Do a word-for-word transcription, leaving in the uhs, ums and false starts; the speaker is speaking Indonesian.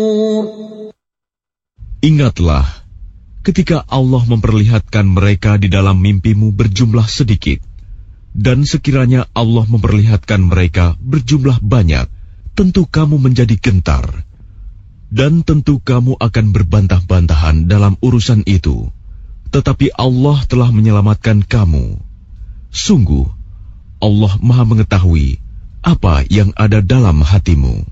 Ingatlah ketika Allah memperlihatkan mereka di dalam mimpimu berjumlah sedikit, dan sekiranya Allah memperlihatkan mereka berjumlah banyak, tentu kamu menjadi gentar, dan tentu kamu akan berbantah-bantahan dalam urusan itu. Tetapi Allah telah menyelamatkan kamu. Sungguh, Allah Maha Mengetahui apa yang ada dalam hatimu.